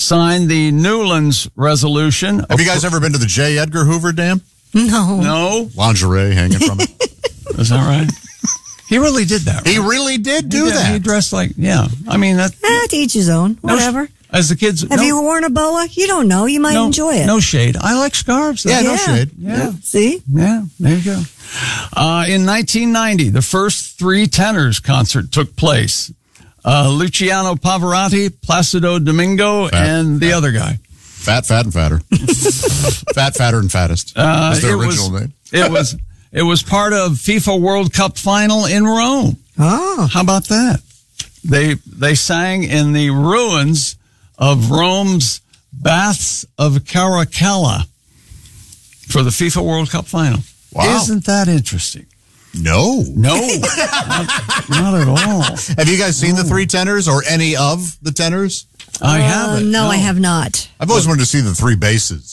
signed the Newlands Resolution. Have you guys ever been to the J. Edgar Hoover Dam? No. Lingerie hanging from it. Is that right? He really did that. Right? He really did do that. He dressed like, I mean, that. To each his own. Whatever. As the kids. Have you worn a boa? You don't know. You might enjoy it. No shade. I like scarves. Though. Yeah, no shade. Yeah. See? Yeah, there you go. In 1990, the first Three Tenors concert took place. Luciano Pavarotti, Placido Domingo, and the other guy. Fat, and fatter. Fat, fatter, and fattest. That's the original name. It was part of FIFA World Cup final in Rome. Oh. How about that? They sang in the ruins of Rome's Baths of Caracalla for the FIFA World Cup final. Wow. Isn't that interesting? No. Not at all. Have you guys seen the Three Tenors or any of the tenors? I haven't. No, I have not. I've always wanted to see the three basses.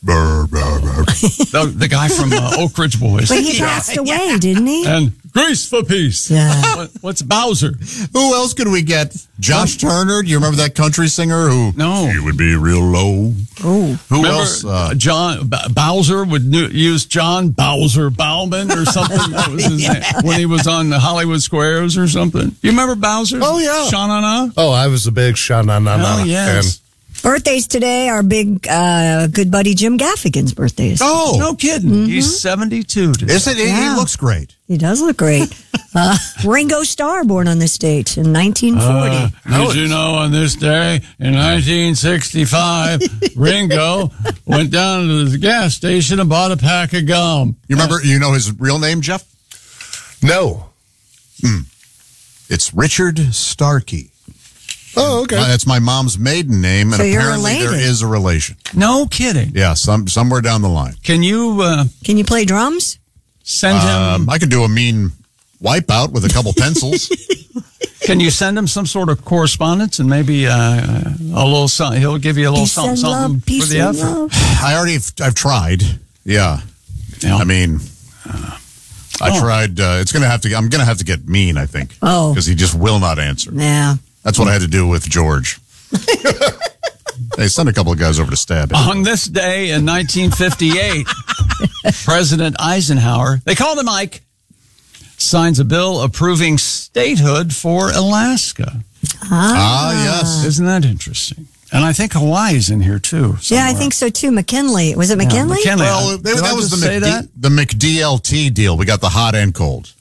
The guy from Oak Ridge Boys. But he passed away, didn't he? And Grease for Peace. Yeah. What's Bowser? Who else could we get? Josh Turner? Do you remember that country singer who? No. He would be real low. Oh. Who Remember else? John Bowser would use John Bowser Bauman or something. That was his name when he was on the Hollywood Squares or something. You remember Bowser? Oh, yeah. Sha-na-na? Oh, I was a big Sha-na-na-na Oh, yes. fan. Birthdays today, our big good buddy Jim Gaffigan's birthdays. Oh, No kidding. He's 72 today. Isn't he? Yeah. He looks great. He does look great. Ringo Starr, born on this date in 1940. Did you know on this day in 1965, Ringo went down to the gas station and bought a pack of gum? You remember? You know his real name, Jeff? No. It's Richard Starkey. Oh, okay. That's my mom's maiden name, and So you're apparently there related. is a relation. No kidding. Yeah, somewhere down the line. Can you Can you play drums? send him? I could do a mean wipeout with a couple pencils. Can you send him some sort of correspondence and maybe a little something? He'll give you a little Peace and something love, for peace the and effort. love. I've tried. Yeah. Yeah. I mean, I tried. I'm going to have to get mean, I think. Oh. Because he just will not answer. Yeah. That's what I had to do with George. They sent a couple of guys over to stab him. On this day in 1958, President Eisenhower, they called him Ike, signs a bill approving statehood for Alaska. Yes. Isn't that interesting? And I think Hawaii's in here too. Yeah, I somewhere. think so too. McKinley. Was it McKinley? McKinley. Well, Did I that was just say that? the McDLT deal. We got the hot and cold.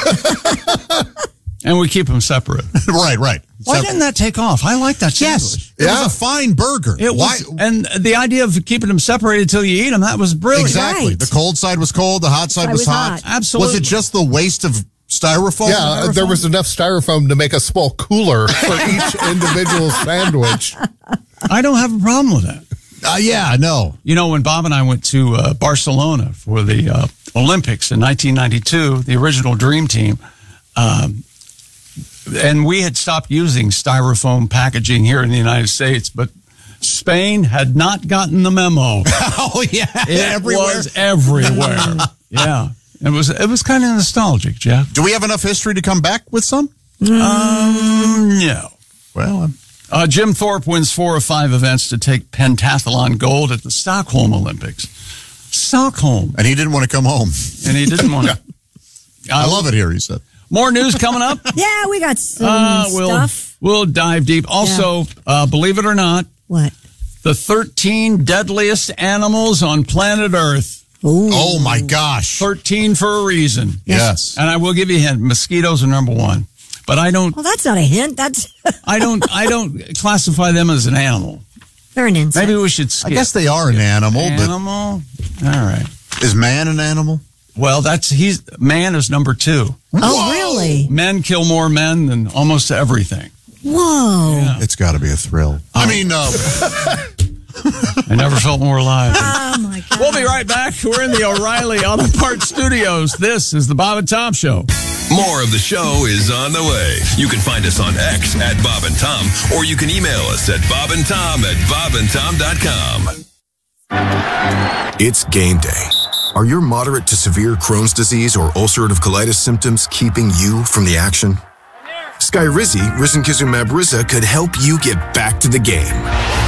And we keep them separate. Right. Why didn't that take off? I like that sandwich. It was a fine burger. It was, and the idea of keeping them separated till you eat them, that was brilliant. Exactly. Right. The cold side was cold. The hot side was hot. Absolutely. Was it just the waste of styrofoam? Yeah, there was enough styrofoam to make a small cooler for each individual sandwich. I don't have a problem with that. Yeah, no. You know, when Bob and I went to Barcelona for the Olympics in 1992, the original Dream Team, and we had stopped using styrofoam packaging here in the United States, but Spain had not gotten the memo. Oh, yeah. It was everywhere. Yeah. It was kind of nostalgic, Jeff. Do we have enough history to come back with some? No. Well, Jim Thorpe wins 4 of 5 events to take pentathlon gold at the Stockholm Olympics. Stockholm. and he didn't want to come home. And he didn't want to. I love it here, he said. More news coming up. Yeah, we got some stuff. We'll dive deep. Also, believe it or not, What? the 13 deadliest animals on planet Earth. Ooh. Oh, my gosh. 13 for a reason. Yes. And I will give you a hint. Mosquitoes are number 1. But I don't Well, that's not a hint. That's I don't classify them as an animal. they're an insect. Maybe we should skip. I guess they are an animal, Animal? All right. but is man an animal? Well, man is number 2. Oh, really? Men kill more men than almost everything. Whoa. Yeah. It's got to be a thrill. I mean, I never felt more alive. Oh, my God. We'll be right back. We're in the O'Reilly Auto Parts Studios. This is the Bob and Tom Show. More of the show is on the way. You can find us on X at Bob and Tom, or you can email us at bobandtom@bobandtom.com. It's game day. Are your moderate to severe Crohn's disease or ulcerative colitis symptoms keeping you from the action? Skyrizi, risankizumab Riza, could help you get back to the game.